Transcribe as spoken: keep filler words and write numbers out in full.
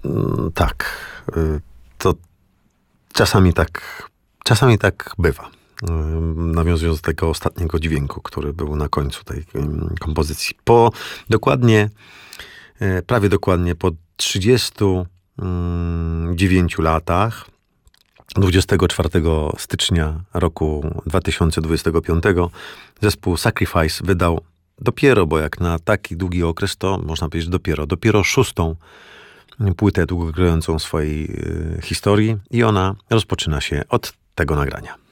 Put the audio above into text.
Tak. To czasami tak, czasami tak bywa. Nawiązując do tego ostatniego dźwięku, który był na końcu tej kompozycji. Po dokładnie, prawie dokładnie po trzydziestu dziewięciu latach, dwudziestego czwartego stycznia roku dwa tysiące dwudziestego piątego zespół Sacrifice wydał dopiero, bo jak na taki długi okres, to można powiedzieć dopiero, dopiero szóstą płytę długogrającą swojej y, historii i ona rozpoczyna się od tego nagrania.